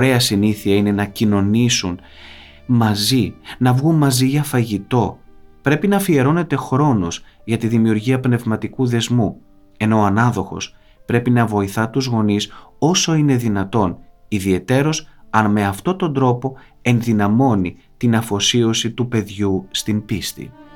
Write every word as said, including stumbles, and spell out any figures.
ωραία συνήθεια είναι να κοινωνήσουν μαζί, να βγουν μαζί για φαγητό. Πρέπει να αφιερώνεται χρόνος για τη δημιουργία πνευματικού δεσμού, ενώ ο ανάδοχος πρέπει να βοηθά τους γονείς όσο είναι δυνατόν, ιδιαιτέρως αν με αυτόν τον τρόπο ενδυναμώνει την αφοσίωση του παιδιού στην πίστη.